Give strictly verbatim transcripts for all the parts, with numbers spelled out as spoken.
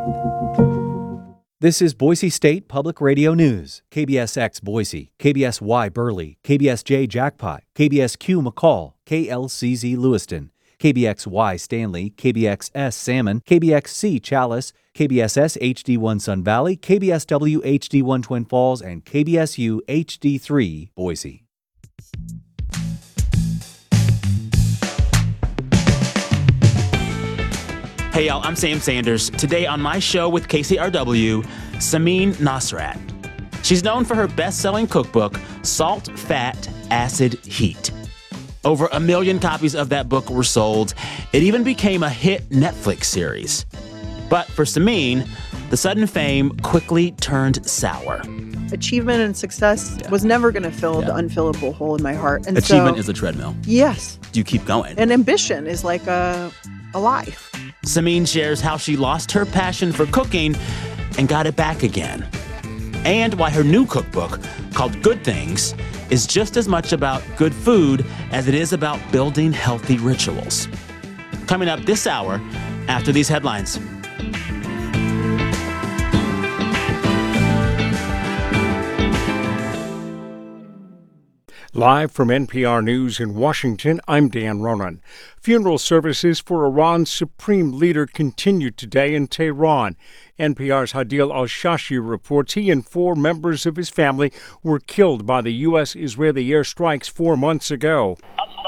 This is Boise State Public Radio News. K B S X Boise, K B S Y Burley, K B S J Jackpot, K B S Q McCall, K L C Z Lewiston, K B X Y Stanley, K B X S Salmon, K B X C Chalice, K B S S H D one Sun Valley, K B S W H D one Twin Falls, and K B S U H D three Boise. Hey y'all, I'm Sam Sanders. Today on my show with K C R W, Samin Nosrat. She's known for her best-selling cookbook, Salt, Fat, Acid, Heat. Over a million copies of that book were sold. It even became a hit Netflix series. But for Samin, the sudden fame quickly turned sour. Achievement and success yeah. was never going to fill yeah. the unfillable hole in my heart. And Achievement so, is a treadmill. Yes. You keep going. And ambition is like a, a life. Samin shares how she lost her passion for cooking and got it back again. And why her new cookbook, called Good Things, is just as much about good food as it is about building healthy rituals. Coming up this hour after these headlines. Live from N P R News in Washington, I'm Dan Ronan. Funeral services for Iran's supreme leader continued today in Tehran. N P R's Hadil Al-Shashi reports he and four members of his family were killed by the U S Israeli airstrikes four months ago.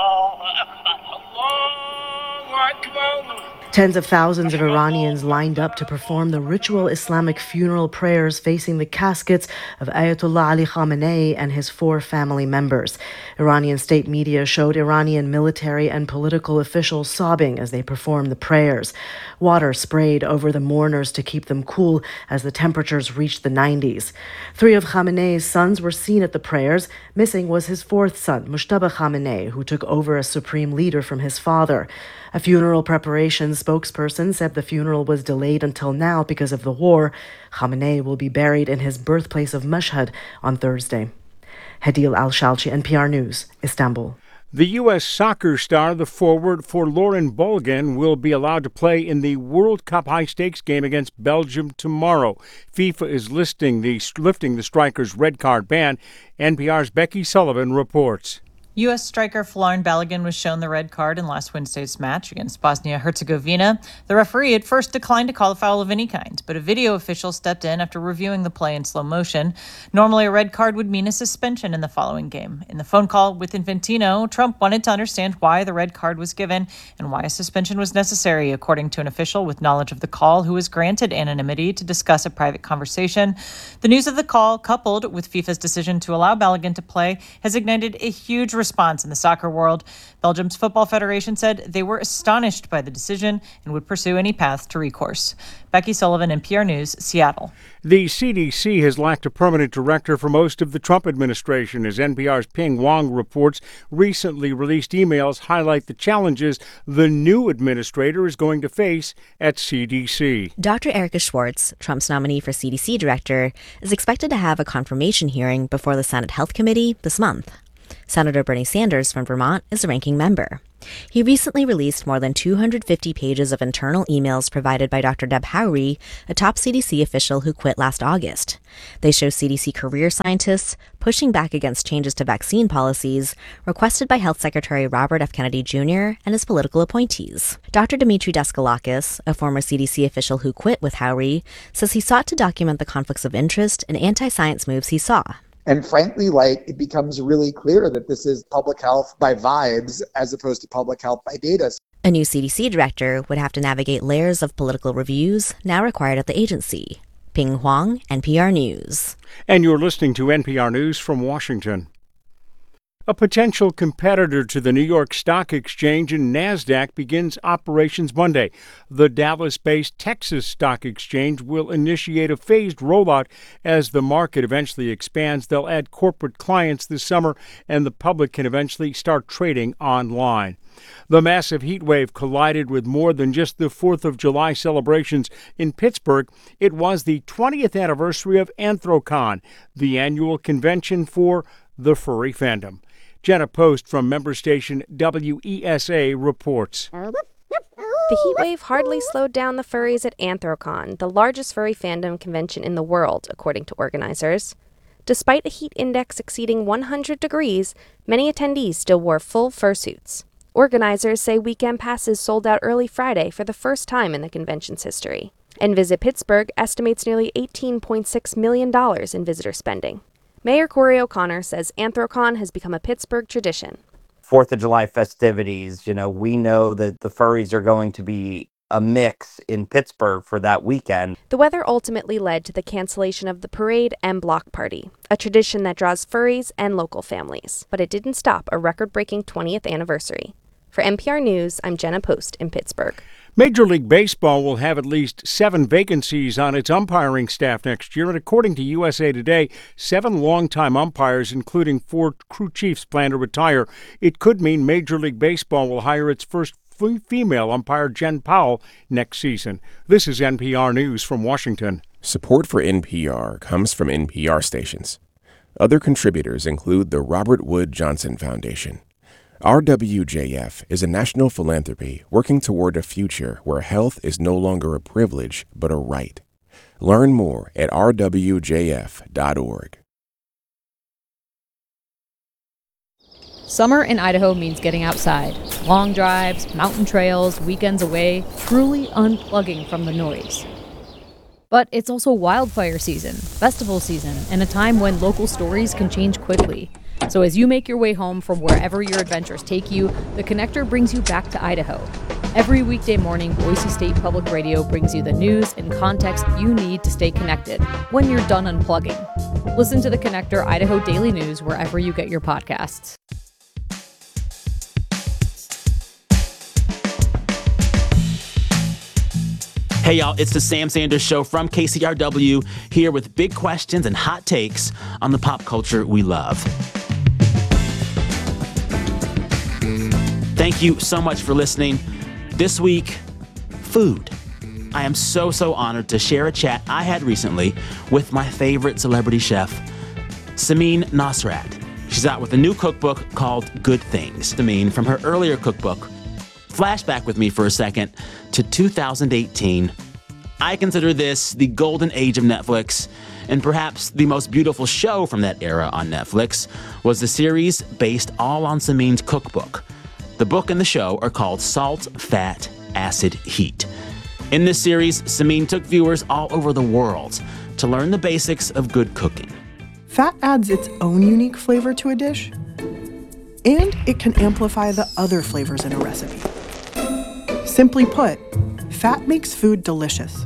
Tens of thousands of Iranians lined up to perform the ritual Islamic funeral prayers facing the caskets of Ayatollah Ali Khamenei and his four family members. Iranian state media showed Iranian military and political officials sobbing as they performed the prayers. Water sprayed over the mourners to keep them cool as the temperatures reached the nineties. Three of Khamenei's sons were seen at the prayers. Missing was his fourth son, Mujtaba Khamenei, who took over as supreme leader from his father. A funeral preparations spokesperson said the funeral was delayed until now because of the war. Khamenei will be buried in his birthplace of Mashhad on Thursday. Hadil Al-Shalchi, N P R News, Istanbul. The U S soccer star, the forward Folarin Balogun, will be allowed to play in the World Cup high-stakes game against Belgium tomorrow. FIFA is listing the, lifting the striker's red card ban. N P R's Becky Sullivan reports. U S striker Folarin Balogun was shown the red card in last Wednesday's match against Bosnia-Herzegovina. The referee at first declined to call a foul of any kind, but a video official stepped in after reviewing the play in slow motion. Normally, a red card would mean a suspension in the following game. In the phone call with Infantino, Trump wanted to understand why the red card was given and why a suspension was necessary, according to an official with knowledge of the call who was granted anonymity to discuss a private conversation. The news of the call, coupled with FIFA's decision to allow Balogun to play, has ignited a huge response in the soccer world. Belgium's Football Federation said they were astonished by the decision and would pursue any path to recourse. Becky Sullivan, N P R News, Seattle. The C D C has lacked a permanent director for most of the Trump administration, as N P R's Ping Wong reports. Recently released emails highlight the challenges the new administrator is going to face at C D C. Doctor Erica Schwartz, Trump's nominee for C D C director, is expected to have a confirmation hearing before the Senate Health Committee this month. Senator Bernie Sanders from Vermont is a ranking member. He recently released more than two hundred fifty pages of internal emails provided by Doctor Deb Howry, a top C D C official who quit last August. They show C D C career scientists pushing back against changes to vaccine policies requested by Health Secretary Robert F. Kennedy Junior and his political appointees. Doctor Dimitri Daskalakis, a former C D C official who quit with Howry, says he sought to document the conflicts of interest and anti-science moves he saw. And frankly, like, it becomes really clear that this is public health by vibes as opposed to public health by data. A new C D C director would have to navigate layers of political reviews now required at the agency. Ping Huang, N P R News. And you're listening to N P R News from Washington. A potential competitor to the New York Stock Exchange and NASDAQ begins operations Monday. The Dallas-based Texas Stock Exchange will initiate a phased rollout as the market eventually expands. They'll add corporate clients this summer, and the public can eventually start trading online. The massive heat wave collided with more than just the fourth of July celebrations in Pittsburgh. It was the twentieth anniversary of Anthrocon, the annual convention for the furry fandom. Jenna Post from member station W E S A reports. The heat wave hardly slowed down the furries at Anthrocon, the largest furry fandom convention in the world, according to organizers. Despite a heat index exceeding one hundred degrees, many attendees still wore full fursuits. Organizers say weekend passes sold out early Friday for the first time in the convention's history. And Visit Pittsburgh estimates nearly eighteen point six million dollars in visitor spending. Mayor Corey O'Connor says Anthrocon has become a Pittsburgh tradition. Fourth of July festivities, you know, we know that the furries are going to be a mix in Pittsburgh for that weekend. The weather ultimately led to the cancellation of the parade and block party, a tradition that draws furries and local families. But it didn't stop a record-breaking twentieth anniversary. For N P R News, I'm Jenna Post in Pittsburgh. Major League Baseball will have at least seven vacancies on its umpiring staff next year, and according to U S A Today, seven longtime umpires, including four crew chiefs, plan to retire. It could mean Major League Baseball will hire its first female umpire, Jen Powell, next season. This is N P R News from Washington. Support for N P R comes from N P R stations. Other contributors include the Robert Wood Johnson Foundation. R W J F is a national philanthropy working toward a future where health is no longer a privilege but a right. Learn more at r w j f dot org. Summer in Idaho means getting outside. Long drives, mountain trails, weekends away, truly unplugging from the noise. But it's also wildfire season, festival season, and a time when local stories can change quickly. So as you make your way home from wherever your adventures take you, The Connector brings you back to Idaho. Every weekday morning, Boise State Public Radio brings you the news and context you need to stay connected when you're done unplugging. Listen to The Connector Idaho Daily News wherever you get your podcasts. Hey, y'all, it's the Sam Sanders Show from K C R W, here with big questions and hot takes on the pop culture we love. Thank you so much for listening. This week, food. I am so, so honored to share a chat I had recently with my favorite celebrity chef, Samin Nosrat. She's out with a new cookbook called Good Things. Samin, from her earlier cookbook, flashback with me for a second to two thousand eighteen. I consider this the golden age of Netflix, and perhaps the most beautiful show from that era on Netflix was the series based all on Samin's cookbook. The book and the show are called Salt, Fat, Acid, Heat. In this series, Samin took viewers all over the world to learn the basics of good cooking. Fat adds its own unique flavor to a dish, and it can amplify the other flavors in a recipe. Simply put, fat makes food delicious.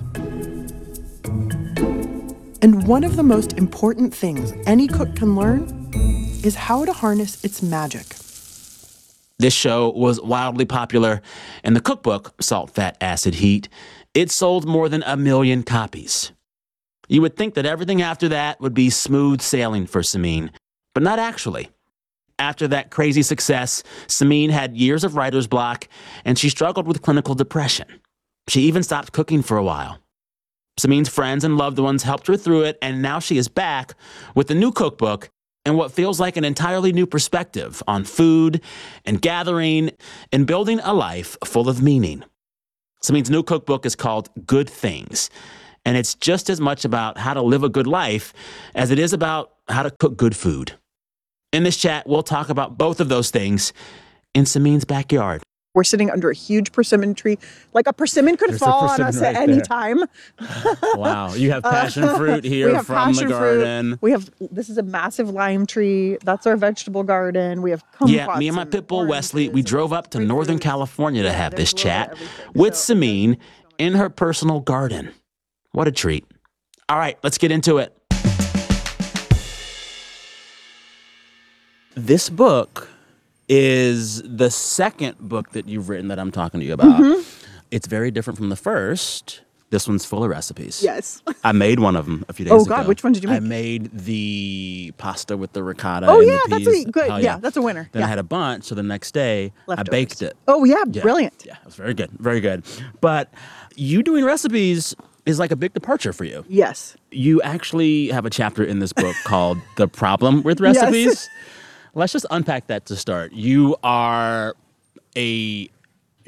And one of the most important things any cook can learn is how to harness its magic. This show was wildly popular, and the cookbook, Salt, Fat, Acid, Heat, it sold more than a million copies. You would think that everything after that would be smooth sailing for Samin, but not actually. After that crazy success, Samin had years of writer's block, and she struggled with clinical depression. She even stopped cooking for a while. Samin's friends and loved ones helped her through it, and now she is back with a new cookbook and what feels like an entirely new perspective on food and gathering and building a life full of meaning. Samin's new cookbook is called Good Things, and it's just as much about how to live a good life as it is about how to cook good food. In this chat, we'll talk about both of those things in Samin's backyard. We're sitting under a huge persimmon tree. Like a persimmon could There's fall a on us persimmon at right any there. time. Wow, you have passion fruit here we have from passion the garden. Fruit. We have, this is a massive lime tree. That's our vegetable garden. We have kumquats. Yeah, me and my pit bull Wesley, we drove up to Northern California to Yeah, have this there's a little chat bit of everything. with So- Samin in her personal garden. What a treat. All right, let's get into it. This book is the second book that you've written that I'm talking to you about. Mhm. It's very different from the first. This one's full of recipes. Yes. I made one of them a few days Oh, ago. God, which one did you I make? made the pasta with the ricotta Oh, and yeah, the that's peas. a good. Oh, yeah. that's a winner. Then yeah. I had a bunch, so the next day I Leftovers. baked it. Oh, yeah, Yeah. brilliant. Yeah, it was very good. Very good. But you doing recipes is like a big departure for you. Yes. You actually have a chapter in this book called The Problem with Yes. Recipes. Let's just unpack that to start. You are a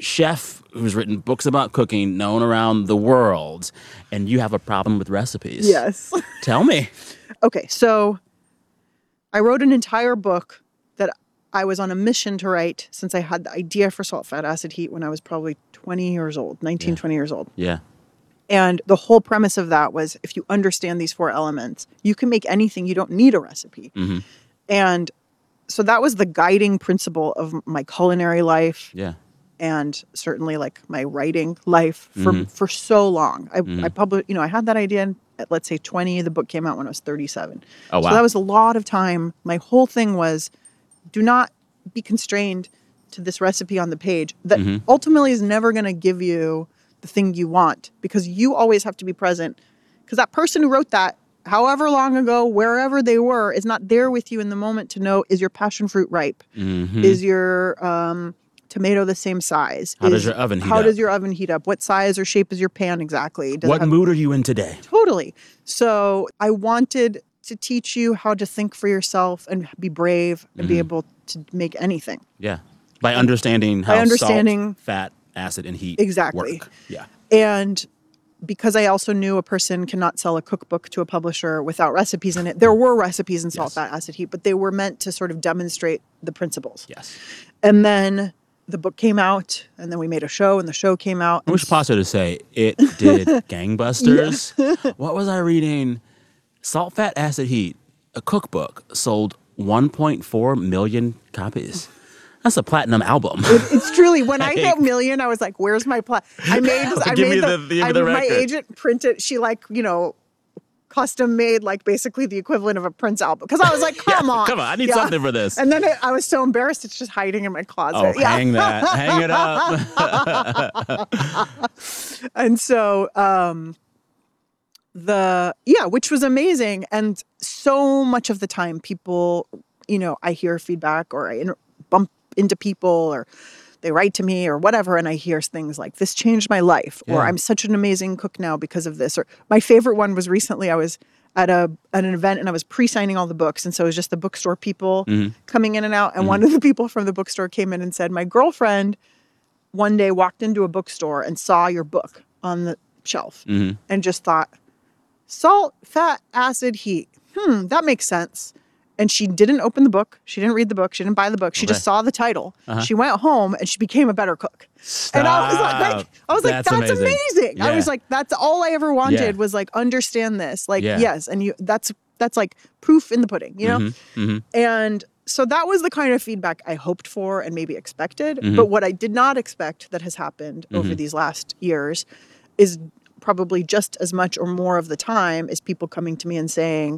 chef who's written books about cooking, known around the world, and you have a problem with recipes. Yes. Tell me. Okay, so I wrote an entire book that I was on a mission to write since I had the idea for salt, fat, acid, heat when I was probably twenty years old, nineteen, Yeah. twenty years old. Yeah. And the whole premise of that was if you understand these four elements, you can make anything. You don't need a recipe. Mm-hmm. And so that was the guiding principle of my culinary life Yeah. and certainly like my writing life for, Mhm. for so long. I, Mhm. I published, you know, I had that idea at, let's say, twenty. The book came out when I was thirty-seven. Oh, wow. So that was a lot of time. My whole thing was do not be constrained to this recipe on the page that Mhm. ultimately is never going to give you the thing you want because you always have to be present because that person who wrote that however long ago, wherever they were, is not there with you in the moment to know, is your passion fruit ripe? Mhm. Is your um, tomato the same size? How does Is- your oven heat How up? does your oven heat up? What size or shape is your pan exactly? Does it What have- mood are you in today? Totally. So I wanted to teach you how to think for yourself and be brave and be Mhm. able to make anything. Yeah. By understanding how By understanding- salt, fat, acid, and heat Exactly. work. Yeah. And because I also knew a person cannot sell a cookbook to a publisher without recipes in it, there were recipes in salt, fat, acid, heat, but they were meant to sort of demonstrate the principles. Yes. And then the book came out, and then we made a show, and the show came out. I wish pause to say it did gangbusters. What was I reading? Salt, Fat, Acid, Heat, a cookbook, sold one point four million copies. That's a platinum album. It's truly when I hit Like- a million, I was like, "Where's my plat?" I made, I Give made me the, the- give me I, the my record. agent printed. She like you know, custom made like basically the equivalent of a Prince album because I was like, "Come on, come on, I need something for this." And then it, I was so embarrassed; it's just hiding in my closet. Oh, Yeah. hang that. Hang it up. And so um the yeah which was amazing, and so much of the time people, you know, I hear feedback or I inter- bump into people or they write to me or whatever, and I hear things like, this changed my life, or Yeah. I'm such an amazing cook now because of this. Or my favorite one was recently I was at a at an event and I was pre-signing all the books, and so it was just the bookstore people Mhm. coming in and out, and Mhm. one of the people from the bookstore came in and said, my girlfriend one day walked into a bookstore and saw your book on the shelf Mhm. and just thought, salt, fat, acid, heat. Hmm, that makes sense. And she didn't open the book. She didn't read the book. She didn't buy the book. She Okay. just saw the title. Uh-huh. She went home and she became a better cook. And I was like, like I was like, That's that's amazing. amazing. I Yeah. was like, that's all I ever wanted Yeah. was like understand this. Like, Yeah. yes. And you that's that's like proof in the pudding, you know? Mhm, mhm. And so that was the kind of feedback I hoped for and maybe expected. Mhm. But what I did not expect that has happened over Mhm. these last years is probably just as much or more of the time is people coming to me and saying,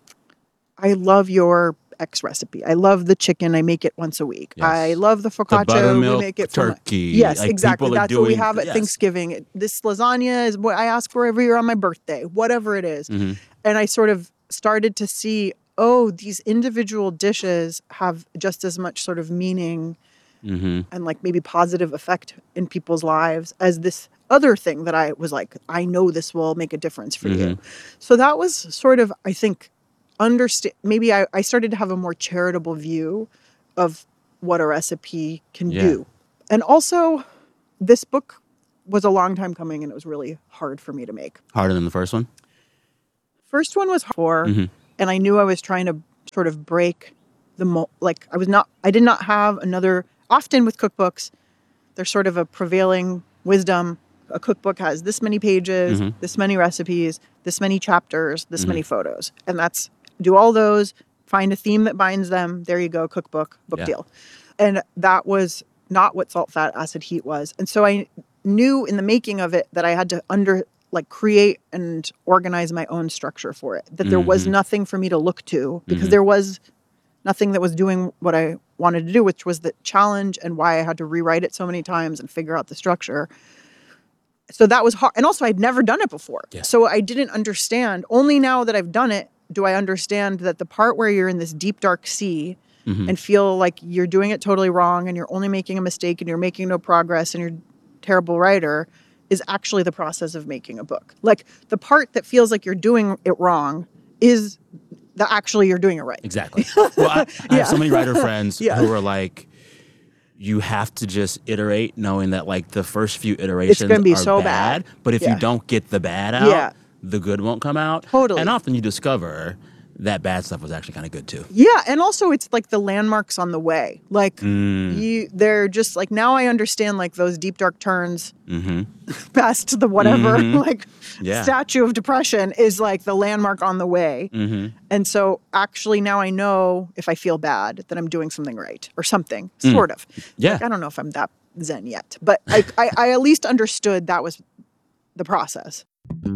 I love your X recipe. I love the chicken. I make it once a week. Yes. I love the focaccia. buttermilk we make it for my- turkey. Yes, Like, exactly. people are That's what we doing- have at yes. Thanksgiving. This lasagna is what I ask for every year on my birthday, whatever it is. Mhm. And I sort of started to see, oh, these individual dishes have just as much sort of meaning Mhm. and like maybe positive effect in people's lives as this other thing that I was like, I know this will make a difference for you. Mhm. So that was sort of, I think, understand. Maybe I, I started to have a more charitable view of what a recipe can Yeah. do. And also, this book was a long time coming and it was really hard for me to make. Harder than the first one? First one was hard, Mhm. and I knew I was trying to sort of break the mo- like I was not I did not have another. Often with cookbooks, there's sort of a prevailing wisdom. A cookbook has this many pages, Mhm. this many recipes, this many chapters, this Mhm. many photos, and that's do all those. Find a theme that binds them. There you go, cookbook, book Yeah. deal. And that was not what salt, fat, acid, heat was. And so I knew in the making of it that I had to under like create and organize my own structure for it. That there was Mhm. nothing for me to look to because Mhm. there was nothing that was doing what I wanted to do, which was the challenge and why I had to rewrite it so many times and figure out the structure. So that was hard. And also I'd never done it before. Yeah. So I didn't understand. Only now that I've done it do I understand that the part where you're in this deep, dark sea Mhm. and feel like you're doing it totally wrong and you're only making a mistake and you're making no progress and you're a terrible writer is actually the process of making a book. Like the part that feels like you're doing it wrong is the actually you're doing it right. Exactly. Well, I, I Yeah. have so many writer friends Yeah. who are like, you have to just iterate, knowing that like the first few iterations gonna be are so bad, bad. but if Yeah. you don't get the bad out, Yeah. the good won't come out. Totally. And often you discover that bad stuff was actually kind of good too. Yeah, and also it's like the landmarks on the way. Like Mm. you they're just like now I understand like those deep dark turns Mm-hmm. past the whatever Mhm. like Yeah. statue of depression is like the landmark on the way. Mm-hmm. And so actually now I know if I feel bad that I'm doing something right or something, Mm. sort of. Yeah. Like, I don't know if I'm that zen yet, but I, I, I at least understood that was the process.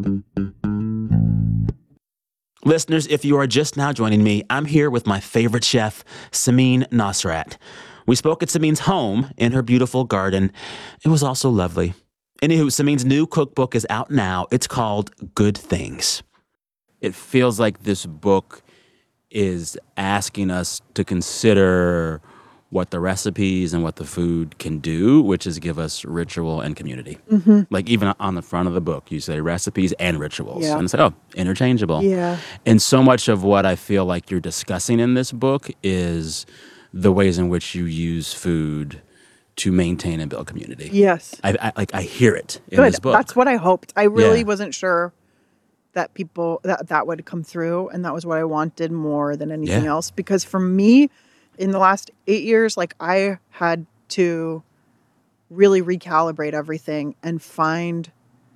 Listeners, if you are just now joining me, I'm here with my favorite chef, Samin Nosrat. We spoke at Samin's home in her beautiful garden. It was also lovely. Anywho, Samin's new cookbook is out now. It's called Good Things. It feels like this book is asking us to consider what the recipes and what the food can do, which is give us ritual and community. Mhm. Like even on the front of the book, you say recipes and rituals. Yeah. And it's like, oh, interchangeable. Yeah. And so much of what I feel like you're discussing in this book is the ways in which you use food to maintain and build community. Yes. I, I like I hear it in Good. this book. That's what I hoped. I really Yeah. wasn't sure that people that that would come through, and that was what I wanted more than anything Yeah. else. Because for me, in the last eight years, like I had to really recalibrate everything and find.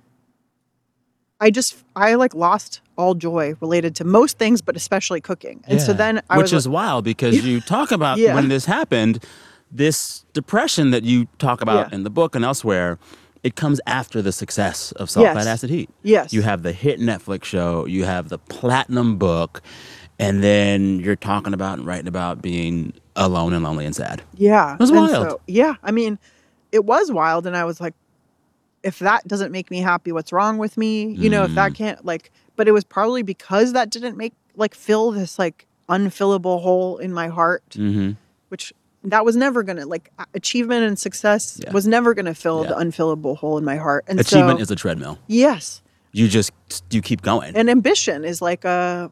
I just I like lost all joy related to most things, but especially cooking. And so Yeah. then I Which was is like, wild because you talk about Yeah. when this happened, this depression that you talk about Yeah. in the book and elsewhere, it comes after the success of Salt, Yes. Fat, Acid, Heat. Yes. You have the hit Netflix show, you have the platinum book, and then you're talking about and writing about being alone and lonely and sad. Yeah. It was and wild. So, yeah. I mean, it was wild. And I was like, if that doesn't make me happy, what's wrong with me? You know, if that Mm. can't like, but it was probably because that didn't make like fill this like unfillable hole in my heart, Mm-hmm. which that was never going to like a- achievement and success Yeah. was never going to fill Yeah. the unfillable hole in my heart. And Achievement so, is a treadmill. yes. You just, you keep going. And ambition is like a,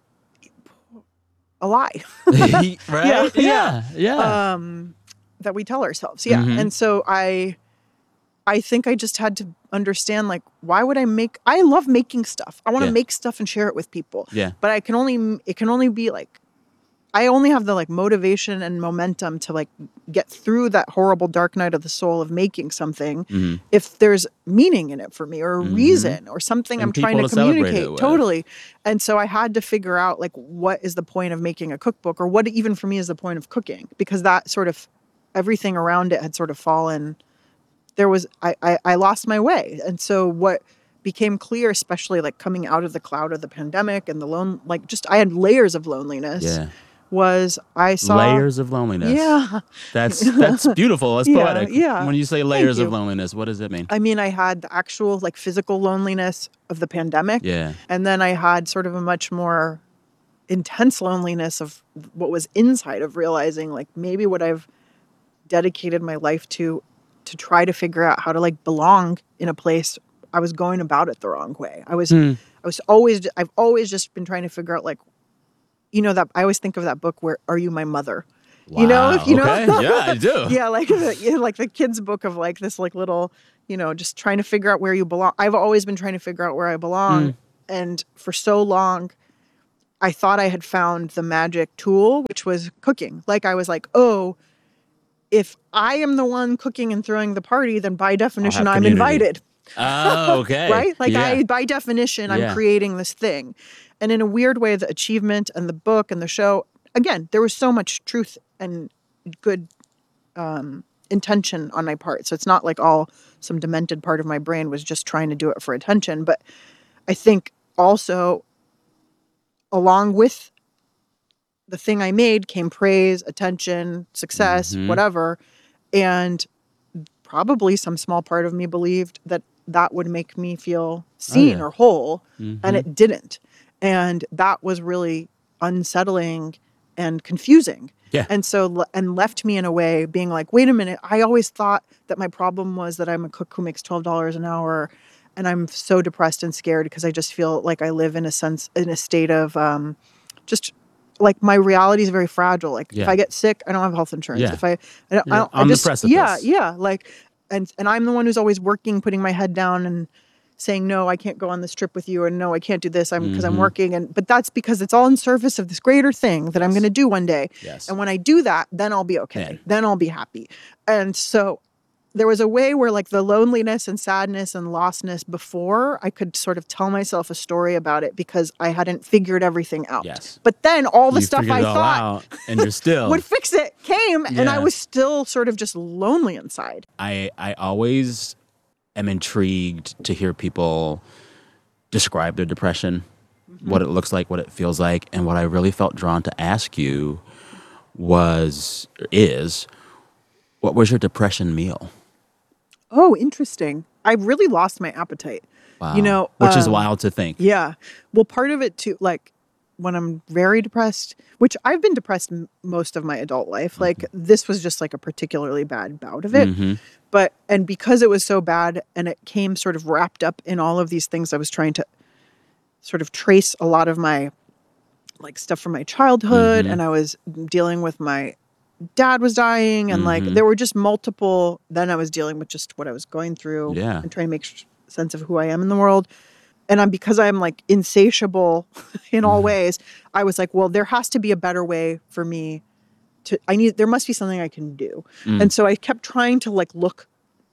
a lie. right? Yeah, Yeah. Yeah. um that we tell ourselves. Yeah. Mhm. And so I I think I just had to understand like why would I make I love making stuff. I want to Yeah. make stuff and share it with people. Yeah. But I can only it can only be like I only have the like motivation and momentum to like get through that horrible dark night of the soul of making something Mhm. if there's meaning in it for me or a Mhm. reason or something And I'm trying people to to celebrate communicate. it with. Totally. And so I had to figure out like what is the point of making a cookbook or what even for me is the point of cooking because that sort of everything around it had sort of fallen. There was I I, I lost my way. And so what became clear, especially like coming out of the cloud of the pandemic and the lone like just I had layers of loneliness. Yeah. Was I saw Layers of loneliness. Yeah. That's that's beautiful. That's Yeah, poetic. yeah. When you say Thank layers of you. loneliness, what does it mean? I mean, I had the actual like physical loneliness of the pandemic. Yeah. And then I had sort of a much more intense loneliness of what was inside of realizing like maybe what I've dedicated my life to to try to figure out how to like belong in a place I was going about it the wrong way. I was Hmm. I was always I've always just been trying to figure out like you know that I always think of that book where Are You My Mother? You know, Wow, if you okay. know. Yeah, I do. Yeah, like the, yeah, like the kids' book of like this like little, you know, just trying to figure out where you belong. I've always been trying to figure out where I belong. Mm. And for so long, I thought I had found the magic tool, which was cooking. Like I was like, oh, if I am the one cooking and throwing the party, then by definition, have I'm community. invited. Oh, okay. Right? Like Yeah. I, by definition, Yeah. I'm creating this thing. And in a weird way, the achievement and the book and the show, again, there was so much truth and good um, intention on my part. So it's not like all some demented part of my brain was just trying to do it for attention. But I think also along with the thing I made came praise, attention, success, Mhm. whatever. And probably some small part of me believed that that would make me feel seen yeah. or whole, Mhm. and it didn't. And that was really unsettling and confusing. Yeah. And so, le- and left me in a way being like, wait a minute, I always thought that my problem was that I'm a cook who makes twelve dollars an hour. And I'm so depressed and scared because I just feel like I live in a sense, in a state of um, just like my reality is very fragile. Like Yeah. if I get sick, I don't have health insurance. Yeah. If I, I, don't, I, You're don't, I on the just, precipice. yeah, yeah. Like, and, and I'm the one who's always working, putting my head down and saying, no, I can't go on this trip with you. And no, I can't do this. I'm because Mhm. I'm working. And, but that's because it's all in service of this greater thing that I'm going to do one day. Yes. And when I do that, then I'll be okay. Then. Then I'll be happy. And so there was a way where like the loneliness and sadness and lostness before, I could sort of tell myself a story about it because I hadn't figured everything out. Yes. But then all the You stuff figured I it all thought out, and you're still. would fix it came, and I Yeah. was still sort of just lonely inside. I I always am intrigued to hear people describe their depression, what it looks like, what it feels like, and what I really felt drawn to ask you was is what was your depression meal? Oh, interesting. I really lost my appetite. Wow. You know, which is um, wild to think. Yeah. Well, part of it too, like when I'm very depressed, which I've been depressed m- most of my adult life, like this was just like a particularly bad bout of it. Mhm. But, and because it was so bad and it came sort of wrapped up in all of these things, I was trying to sort of trace a lot of my like stuff from my childhood. Mhm. And I was dealing with my dad was dying and like Mhm. there were just multiple, then I was dealing with just what I was going through Yeah. and trying to make sh- sense of who I am in the world. And I'm because I'm like insatiable in all ways, I was like, well, there has to be a better way for me to, I need, there must be something I can do. Mm. And so I kept trying to like look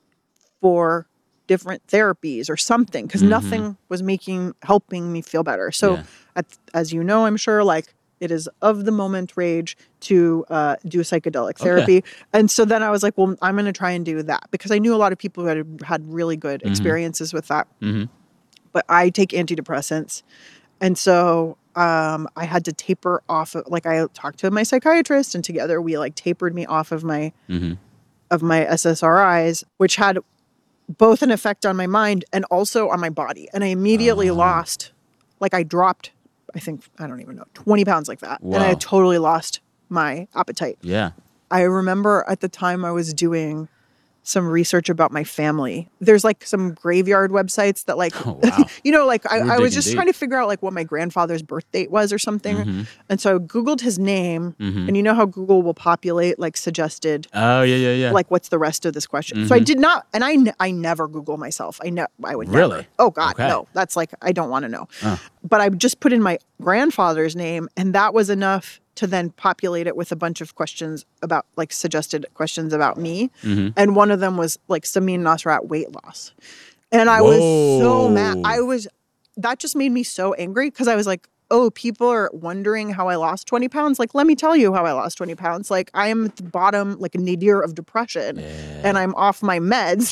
for different therapies or something because Mhm. nothing was making, helping me feel better. So Yeah. at, as you know, I'm sure like it is of the moment rage to uh, do psychedelic Okay. therapy. And so then I was like, well, I'm going to try and do that because I knew a lot of people who had had really good Mhm. experiences with that. Mm-hmm. But I take antidepressants. And so um, I had to taper off of, like I talked to my psychiatrist and together we like tapered me off of my, Mm-hmm. of my S S R Is, which had both an effect on my mind and also on my body. And I immediately Oh. lost, like I dropped, I think, I don't even know, twenty pounds like that. And I Wow. had totally lost my appetite. Yeah. I remember at the time I was doing some research about my family. There's like some graveyard websites that like, Oh, wow. you know, like I, You were I was digging just deep. trying to figure out like what my grandfather's birth date was or something. Mhm. And so I Googled his name Mhm. and you know how Google will populate like suggested Oh, yeah, yeah, yeah. like what's the rest of this question. So I Mhm. did not, and I, ne- I never Google myself. I know I would Really? never. Oh God, Okay. no. That's like, I don't want to know. Oh. But I just put in my grandfather's name and that was enough to then populate it with a bunch of questions about like suggested questions about me. Mhm. And one of them was like Samin Nosrat weight loss. And I was so mad. Whoa. I was, that just made me so angry because I was like, oh, people are wondering how I lost twenty pounds. Like, let me tell you how I lost twenty pounds. Like, I am at the bottom, like a nadir of depression and I'm off my meds,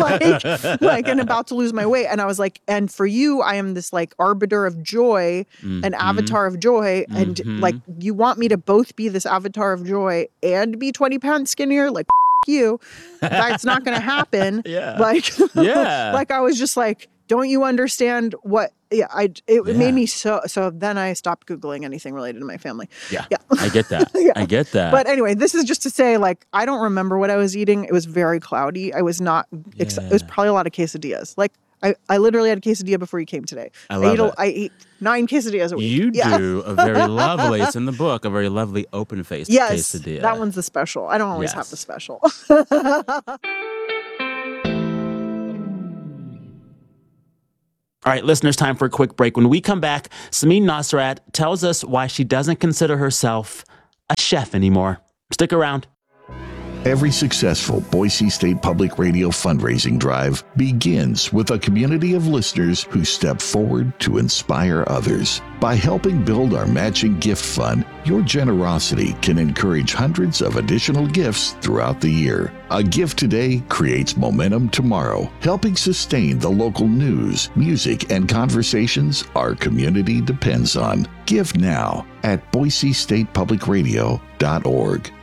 like, like, and about to lose my weight. And I was like, and for you, I am this like arbiter of joy, an Mhm. avatar of joy. And Mhm. like, you want me to both be this avatar of joy and be twenty pounds skinnier? Like, you, that's not going to happen. Yeah. Like, Yeah. like I was just like, don't you understand what, yeah, I, it, it Yeah. made me so, so then I stopped Googling anything related to my family. Yeah. Yeah. I get that. Yeah. I get that. But anyway, this is just to say, like, I don't remember what I was eating. It was very cloudy. I was not, ex- it was Yeah. probably a lot of quesadillas. Like, I, I literally had a quesadilla before you came today. I love ate a, it. I ate nine quesadillas a week. You Yeah. do a very lovely, it's in the book, a very lovely open-faced Yes, quesadilla. that one's the special. I don't always have Yes. the special. All right, listeners, time for a quick break. When we come back, Samin Nosrat tells us why she doesn't consider herself a chef anymore. Stick around. Every successful Boise State Public Radio fundraising drive begins with a community of listeners who step forward to inspire others. By helping build our matching gift fund, your generosity can encourage hundreds of additional gifts throughout the year. A gift today creates momentum tomorrow, helping sustain the local news, music, and conversations our community depends on. Give now at boise state public radio dot org.